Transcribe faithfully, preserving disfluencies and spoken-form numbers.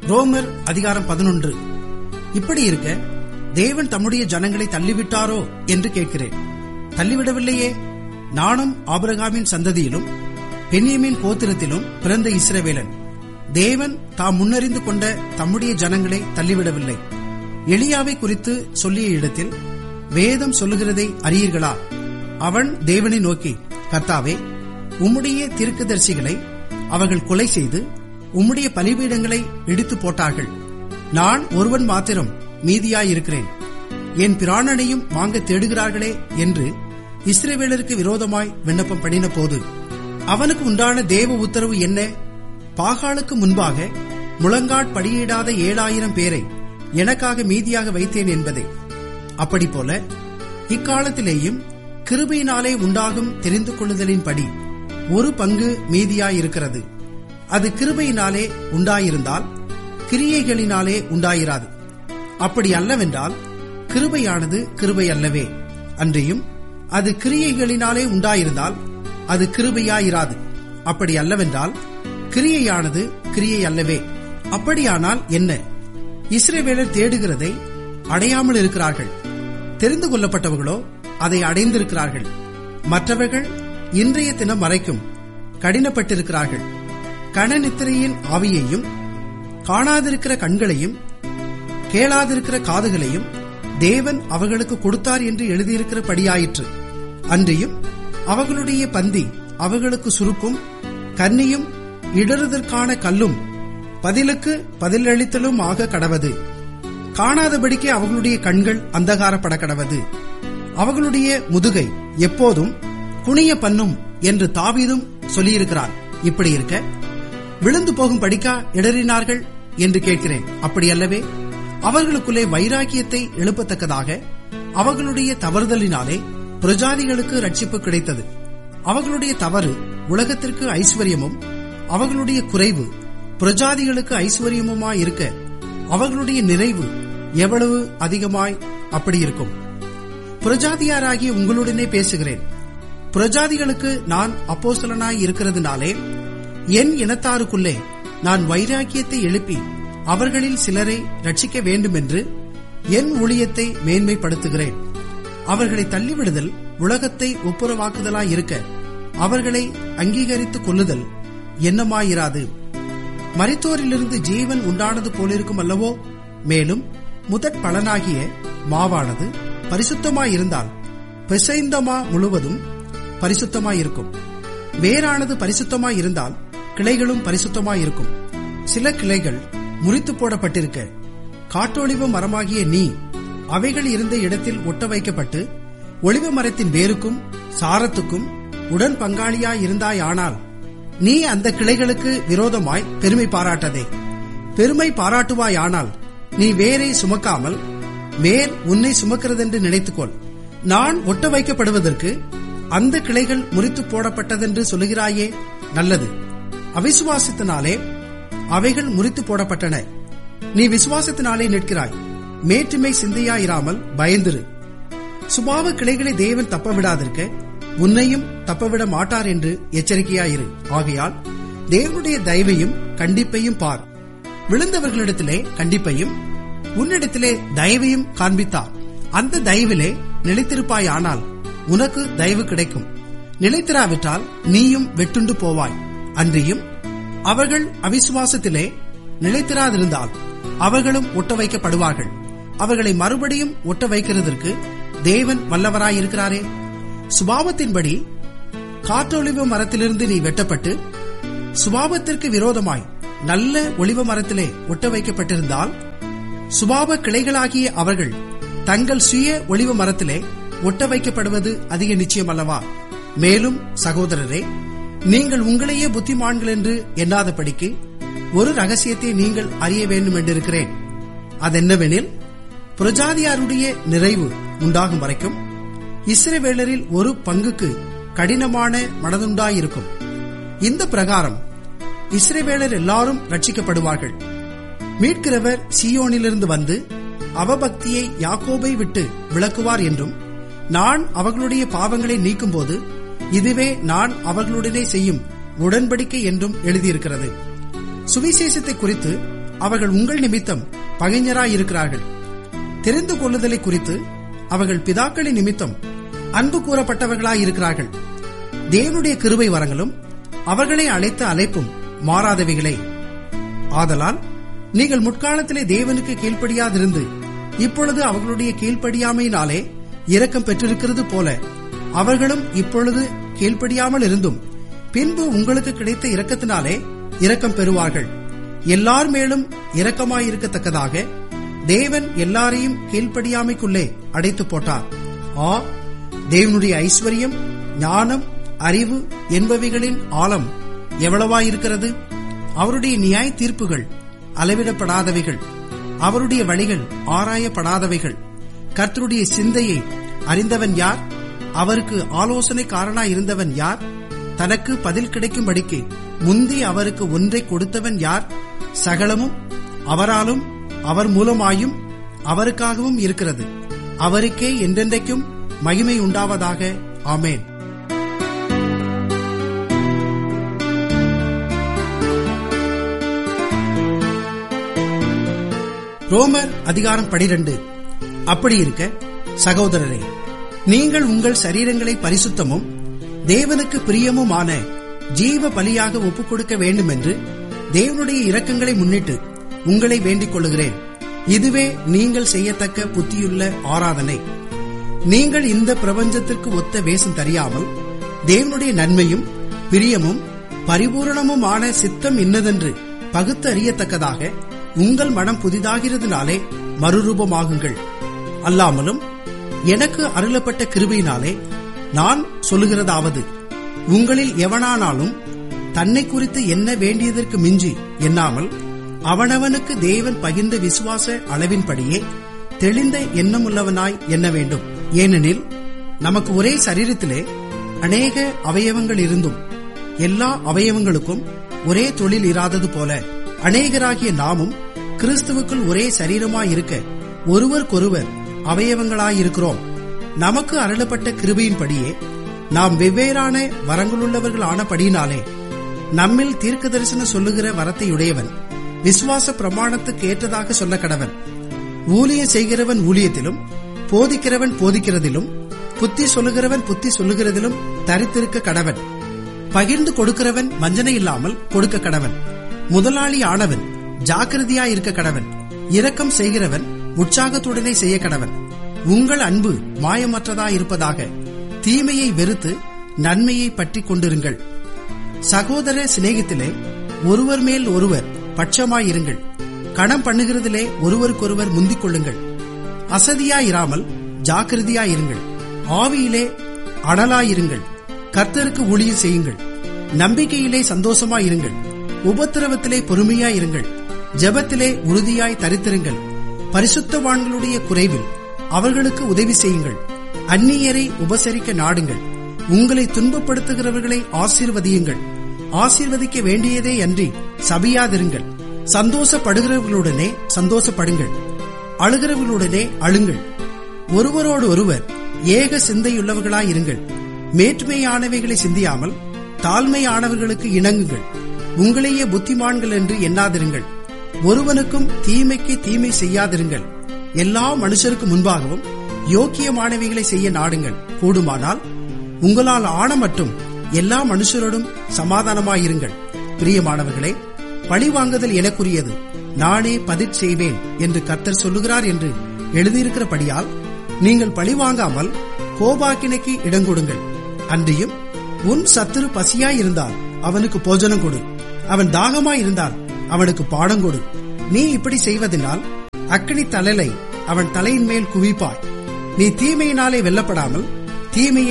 ரோமர் அதிகாரம் பதினொன்று. இப்படி இருக்க தேவன் தம்முடைய ஜனங்களை தள்ளிவிட்டாரோ என்று கேட்கிறேன். தள்ளிவிடவில்லையே. நானும் ஆபிரகாமின் சந்ததியிலும் பென்யமீன் கோத்திரத்திலும் பிறந்த இஸ்ரவேலன். தேவன் தாம் முன்னறிந்து கொண்ட தம்முடைய ஜனங்களை தள்ளிவிடவில்லை. எலியாவை குறித்து சொல்லிய இடத்தில் வேதம் சொல்லுகிறதை அறியீர்களா? அவன் தேவனை நோக்கி, கர்த்தாவே, உம்முடைய தீர்க்கதரிசிகளை அவர்கள் கொலை செய்து உம்முடைய பலிபீடங்களை இடித்து போட்டார்கள். நான் ஒருவன் மாத்திரம் மீதியாயிருக்கிறேன். என் பிராணனையும் வாங்க தேடுகிறார்களே என்று இஸ்ரவேலருக்கு விரோதமாய் விண்ணப்பம் பண்ணின போது அவனுக்கு உண்டான தேவ உத்தரவு என்ன? பாகாலுக்கு முன்பாக முழங்காட் படியிடாத ஏழாயிரம் பேரை எனக்காக மீதியாக வைத்தேன் என்பதே. அப்படி போல இக்காலத்திலேயும் கிருபையினாலே உண்டாகும் தெரிந்து கொள்ளுதலின்படி ஒரு பங்கு மீதியாயிருக்கிறது. அது கிருபையினாலே உண்டாயிருந்தால் கிரியைகளினாலே உண்டாயிராது. அப்படி அல்லவென்றால் கிருபையானது கிருபை அல்லவே. அன்றியும் அது கிரியைகளினாலே உண்டாயிருந்தால் அது கிருபையாயிராது. அப்படி அல்லவென்றால் கிரியையானது கிரியை அல்லவே. அப்படியானால் என்ன? இஸ்ரவேலர் தேடுகிறதை அடையாமல் இருக்கிறார்கள். தெரிந்து கொள்ளப்பட்டவர்களோ அதை அடைந்திருக்கிறார்கள். மற்றவர்கள் இன்றைய தினம் வரைக்கும் கடினப்பட்டிருக்கிறார்கள். கணநித்திரையின் ஆவியையும் காணாதிருக்கிற கண்களையும் கேளாதிருக்கிற காதுகளையும் தேவன் அவர்களுக்கு கொடுத்தார் என்று எழுதியிருக்கிறபடியாயிற்று. அன்றியும் அவர்களுடைய பந்தி அவர்களுக்கு சுருக்கும் கன்னியும் இடறுதற்கான கல்லும் பதிலுக்கு பதிலளித்தலும் ஆக கடவது. காணாதபடிக்கு அவர்களுடைய கண்கள் அந்தகாரப்பட கடவது. அவர்களுடைய முதுகை எப்போதும் குனிய பண்ணும் என்று தாவீதும் சொல்லியிருக்கிறான். இப்படி இருக்க விழுந்து போகும் படிக்கா இடறினார்கள் என்று கேட்கிறேன். அப்படி அல்லவே. அவர்களுக்குள்ளே வைராக்கியத்தை எழுப்பத்தக்கதாக அவர்களுடைய தவறுதலினாலே பிரஜாதிகளுக்கு ரட்சிப்பு கிடைத்தது. அவர்களுடைய தவறு உலகத்திற்கு ஐஸ்வர்யமும் அவர்களுடைய குறைவு பிரஜாதிகளுக்கு ஐஸ்வர்யமுமாயிருக்க அவர்களுடைய நிறைவு எவ்வளவு அதிகமாய் அப்படி இருக்கும். பிரஜாதியாராகிய உங்களுடனே பேசுகிறேன். பிரஜாதிகளுக்கு நான் அப்போஸ்தலனாய் இருக்கிறதுனாலே என் இனத்தாருக்குள்ளே நான் வைராக்கியத்தை எழுப்பி அவர்களில் சிலரை ரட்சிக்க வேண்டும் என்று என் ஊழியத்தை மேன்மைப்படுத்துகிறேன். அவர்களை தள்ளிவிடுதல் உலகத்தை ஒப்புரவாக்குதலாயிருக்க அவர்களை அங்கீகரித்துக் கொள்ளுதல் என்னமாயிராது. மரித்தோரிலிருந்து ஜீவன் உண்டானது போலிருக்கும் அல்லவோ? மேலும் முதற் பலனாகிய மாவானது பரிசுத்தமாயிருந்தால் பிசைந்தமா முழுவதும் பரிசுத்தமாயிருக்கும். வேறானது பரிசுத்தமாயிருந்தால் கிளைகளும் பரிசுத்தமாயிருக்கும். சில கிளைகள் முறித்து போடப்பட்டிருக்க காட்டொளிவ மரமாகிய நீ அவைகள் இருந்த இடத்தில் ஒட்ட வைக்கப்பட்டு ஒளிவ மரத்தின் வேருக்கும் சாரத்துக்கும் உடன் பங்காளியாயிருந்தாயானால் நீ அந்த கிளைகளுக்கு விரோதமாய் பெருமை பாராட்டதே. பெருமை பாராட்டுவாயானால் நீ வேரை சுமக்காமல் வேர் உன்னை சுமக்கிறதென்று நினைத்துக்கொள். நான் ஒட்ட வைக்கப்படுவதற்கு அந்த கிளைகள் முறித்து போடப்பட்டதென்று சொல்லுகிறாயே, நல்லது. அவிசுவாசத்தினாலே அவைகள் முறித்து போடப்பட்டன. நீ விசுவாசத்தினாலே நிற்கிறாய். மேற்றுமை சிந்தையாயிராமல் பயந்திரு. சுபாவ கிளைகளை தேவன் தப்பவிடாதிருக்க உன்னையும் தப்பவிட மாட்டார் என்று எச்சரிக்கையாயிரு. ஆகையால் தேவனுடைய தயவையும் கண்டிப்பையும் பார். விழுந்தவர்களிடத்திலே கண்டிப்பையும் உன்னிடத்திலே தயவையும் காண்பித்தார். அந்த தயவிலே நிலைத்திருப்பாயானால் உனக்கு தயவு கிடைக்கும். நிலைத்திராவிட்டால் நீயும் வெட்டுண்டு போவாய். அன்றியும் அவர்கள் அவிசுவாசத்திலே நிலைத்திராதிருந்தால் அவர்களும் ஒட்ட வைக்கப்படுவார்கள். அவர்களை மறுபடியும் ஒட்ட வைக்கிறதற்கு தேவன் வல்லவராயிருக்கிறாரே. சுபாவத்தின்படி காற்றொளிவ மரத்திலிருந்து நீ வெட்டப்பட்டு சுபாவத்திற்கு விரோதமாய் நல்ல ஒளிவ மரத்திலே ஒட்ட வைக்கப்பட்டிருந்தால் சுபாவ கிளைகளாகிய அவர்கள் தங்கள் சுய ஒளிவ மரத்திலே ஒட்ட வைக்கப்படுவது அதிக நிச்சயம் அல்லவா? மேலும் சகோதரரே, நீங்கள் உங்களையே புத்திமான்கள் என்று எண்ணாதபடிக்கு ஒரு ரகசியத்தை நீங்கள் அறிய வேண்டும் என்றிருக்கிறேன். அதென்னவெனில், பிரஜாதியாருடைய நிறைவு உண்டாகும் வரைக்கும் இஸ்ரவேலரில் ஒரு பங்குக்கு கடினமான மனதுண்டாயிருக்கும். இந்த பிரகாரம் இஸ்ரவேலர் எல்லாரும் ரட்சிக்கப்படுவார்கள். மீட்கிறவர் சீயோனிலிருந்து வந்து அவபக்தியை யாக்கோபை விட்டு விலக்குவார் என்றும், நான் அவர்களுடைய பாவங்களை நீக்கும்போது இதுவே நான் அவர்களுடனே செய்யும் உடன்படிக்கை என்றும் எழுதியிருக்கிறது. சுவிசேஷத்தை குறித்து அவர்கள் உங்கள் நிமித்தம் பகைஞராயிருக்கிறார்கள். தெரிந்து கொள்ளுதலை குறித்து அவர்கள் பிதாக்களின் நிமித்தம் அன்பு கூறப்பட்டவர்களாயிருக்கிறார்கள். தேவனுடைய கிருபை வரங்களும் அவர்களை அழைத்த அழைப்பும் மாறாதவைகளே. ஆதலால் நீங்கள் முற்காலத்திலே தேவனுக்கு கீழ்ப்படியாதிருந்து இப்பொழுது அவர்களுடைய கீழ்ப்படியாமையினாலே இரக்கம் பெற்றிருக்கிறது போல அவர்களும் இப்பொழுது கீழ்ப்படியாமல் இருந்தும் பின்பு உங்களுக்கு கிடைத்த இரக்கத்தினாலே இரக்கம் பெறுவார்கள். எல்லார் மேலும் இரக்கமாயிருக்கத்தக்கதாக தேவன் எல்லாரையும் கீழ்ப்படியாமைக்குள்ளே அடைத்து போட்டார். ஆ, தேவனுடைய ஐஸ்வர்யம், ஞானம், அறிவு என்பவைகளின் ஆழம் எவ்வளவாயிருக்கிறது! அவருடைய நியாய தீர்ப்புகள் அளவிடப்படாதவைகள், அவருடைய வழிகள் ஆராயப்படாதவைகள். கர்த்தருடைய சிந்தையை அறிந்தவன் யார்? அவருக்கு ஆலோசனைக்காரனாய் இருந்தவன் யார்? தனக்கு பதில் கிடைக்கும்படிக்கு முந்தி அவருக்கு ஒன்றை கொடுத்தவன் யார்? சகலமும் அவராலும் அவர் மூலமாயும் அவருக்காகவும் இருக்கிறது. அவருக்கே என்றென்றைக்கும் மகிமை உண்டாவதாக. ஆமேன். ரோமர் அதிகாரம் பனிரெண்டு. அப்படி இருக்க சகோதரரே, நீங்கள் உங்கள் சரீரங்களை பரிசுத்தமும் தேவனுக்கு பிரியமுமான ஜீவ பலியாக ஒப்புக் கொடுக்க வேண்டும் என்று தேவனுடைய இரக்கங்களை முன்னிட்டு உங்களை வேண்டிக் கொள்ளுகிறேன். இதுவே நீங்கள் செய்யத்தக்க புத்தியுள்ள ஆராதனை. நீங்கள் இந்த பிரபஞ்சத்திற்கு ஒத்த வேஷம் தெரியாமல் தேவனுடைய நன்மையும் பிரியமும் பரிபூரணமுமான சித்தம் இன்னதென்று பகுத்து அறியத்தக்கதாக உங்கள் மனம் புதிதாகிறதுனாலே மறுரூபமாகுங்கள். அல்லாமலும் எனக்கு அருளப்பட்ட கிருபையினாலே நான் சொல்லுகிறதாவது, உங்களில் எவனானாலும் தன்னை குறித்து என்ன வேண்டியதற்கு மிஞ்சி எண்ணாமல் அவனவனுக்கு தேவன் பகிர்ந்த விசுவாச அளவின்படியே தெளிந்த எண்ணமுள்ளவனாய் எண்ண வேண்டும். ஏனெனில் நமக்கு ஒரே சரீரத்திலே அநேக அவயவங்கள் இருந்தும் எல்லா அவயவங்களுக்கும் ஒரே தொழில் இராதது போல அநேகராகிய நாமும் கிறிஸ்துவுக்குள் ஒரே சரீரமாயிருக்க ஒருவருக்கொருவர் அவயவங்களாயிருக்கிறோம். நமக்கு அருளப்பட்ட கிருபையின்படியே நாம் வெவ்வேறான வரங்களுள்ளவர்கள் ஆனபடியினாலே நம்மில் தீர்க்க தரிசனம் சொல்லுகிற வரத்தையுடையவன் விசுவாச பிரமாணத்துக்கு ஏற்றதாக சொல்ல கடவன். ஊழியம் செய்கிறவன் ஊழியத்திலும், போதிக்கிறவன் போதிக்கிறதிலும், புத்தி சொல்லுகிறவன் புத்தி சொல்லுகிறதிலும் தரித்திருக்க கடவன். பகிர்ந்து கொடுக்கிறவன் வஞ்சனை இல்லாமல் கொடுக்க கடவன். முதலாளி ஆனவன் ஜாக்கிரதையாயிருக்க கடவன். இரக்கம் செய்கிறவன் உற்சாகத்துடனே செய்ய கடவன். உங்கள் அன்பு மாயமற்றதாயிருப்பதாக. தீமையை வெறுத்து நன்மையை பற்றி கொண்டிருங்கள். சகோதர சிநேகத்திலே ஒருவர் மேல் ஒருவர் பட்சமாயிருங்கள். கணம் பண்ணுகிறதிலே ஒருவருக்கொருவர் முந்திக் கொள்ளுங்கள். அசதியாயிராமல் ஜாக்கிரதையாயிருங்கள். ஆவியிலே அனலாயிருங்கள். கர்த்தருக்கு ஊழியம் செய்யுங்கள். நம்பிக்கையிலே சந்தோஷமாயிருங்கள். உபத்திரவத்திலே பொறுமையாயிருங்கள். ஜெபத்திலே உறுதியாய் தரித்திருங்கள். பரிசுத்தவான்களுடைய குறைவில் அவர்களுக்கு உதவி செய்யுங்கள். அந்நியரை உபசரிக்க நாடுங்கள். உங்களை துன்பப்படுத்துகிறவர்களை ஆசீர்வதியுங்கள். ஆசீர்வதிக்க வேண்டியதே அன்றி சபியாதிருங்கள். சந்தோஷப்படுகிறவர்களுடனே சந்தோஷப்படுங்கள். அழுகிறவர்களுடனே அழுங்கள். ஒருவரோடு ஒருவர் ஏக சிந்தையுள்ளவர்களாயிருங்கள். மேன்மையானவைகளை சிந்தியாமல் தாழ்மையானவர்களுக்கு இணங்குங்கள். உங்களையே புத்திமான்கள் என்று எண்ணாதிருங்கள். ஒருவனுக்கும் தீமைக்கு தீமை செய்யாதிருங்கள். எல்லா மனுஷருக்கு முன்பாகவும் யோக்கியமானவைகளை செய்ய நாடுங்கள். கூடுமானால் உங்களால் ஆன மட்டும் எல்லா மனுஷரோடும் சமாதானமாயிருங்கள். பிரியமானவர்களே, பழிவாங்குதல் எனக்குரியது, நானே பதில் செய்வேன் என்று கர்த்தர் சொல்லுகிறார் என்று எழுதியிருக்கிறபடியால் நீங்கள் பழிவாங்காமல் கோபாக்கினைக்கு இடங்கொடுங்கள். அன்றியும் உன் சத்துரு பசியாயிருந்தால் அவனுக்கு போஜனம் கொடு. அவன் தாகமாயிருந்தால் அவனுக்கு பாடம் கொடு. நீ இப்படி செய்வதனால் அக்கினி தழலை அவன் தலையின் மேல் குவிப்பாய். நீ தீமையினாலே வெல்லப்படாமல் தீமையை